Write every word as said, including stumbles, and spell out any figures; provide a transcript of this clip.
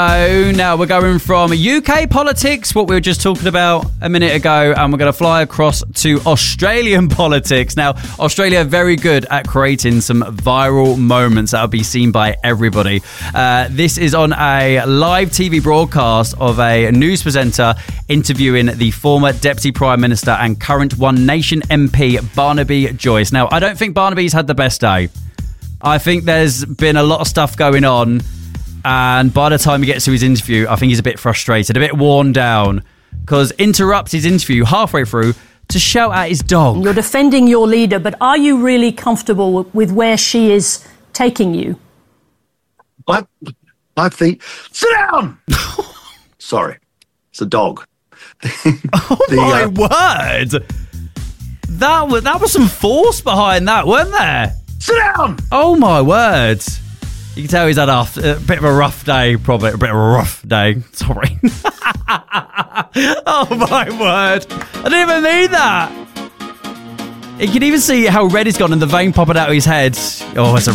Oh, now we're going from U K politics, what we were just talking about a minute ago, and we're going to fly across to Australian politics. Now, Australia are very good at creating some viral moments that will be seen by everybody. Uh, this is on a live T V broadcast of a news presenter interviewing the former Deputy Prime Minister and current One Nation M P, Barnaby Joyce. Now, I don't think Barnaby's had the best day. I think there's been a lot of stuff going on. And by the time he gets to his interview, I think he's a bit frustrated, a bit worn down, because interrupts his interview halfway through to shout at his dog. You're defending your leader, but are you really comfortable with where she is taking you? I, I think... Sit down! Sorry, it's a dog. Oh, the, my uh, word! That was, that was some force behind that, weren't there? Sit down! Oh, my word. You can tell he's had a, a bit of a rough day, probably a bit of a rough day. Sorry. Oh, my word. I didn't even mean that. You can even see how red he's gone and the vein popping out of his head. Oh, it's a